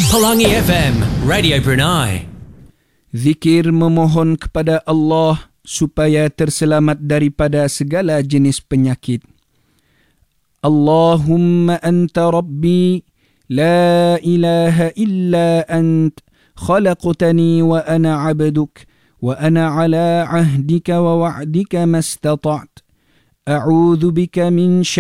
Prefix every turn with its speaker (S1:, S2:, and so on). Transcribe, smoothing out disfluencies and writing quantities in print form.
S1: Pelangi FM, Radio Brunei.
S2: Zikir memohon kepada Allah supaya terselamat daripada segala jenis penyakit. Allahumma anta rabbi, la ilaha illa ant, khalaqtani wa ana abduk, wa ana ala ahdika wa wa'dika mastata'at. A'udhu bika min